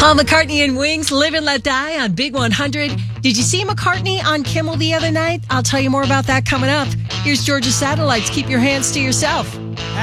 Paul McCartney and Wings, Live and Let Die on Big 100. Did you see McCartney on Kimmel the other night? I'll tell you more about that coming up. Here's Georgia Satellites. Keep your hands to yourself.